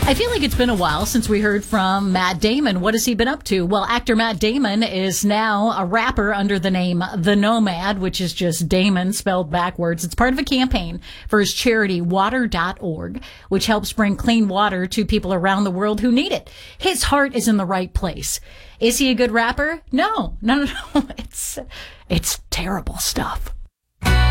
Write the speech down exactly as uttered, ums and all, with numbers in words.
I feel like it's been a while since we heard from Matt Damon. What has he been up to? Well, actor Matt Damon is now a rapper under the name The Nomad, which is just Damon spelled backwards. It's part of a campaign for his charity water dot org, which helps bring clean water to people around the world who need it. His heart is in the right place. Is he a good rapper? No, no, no, no. It's, it's terrible stuff.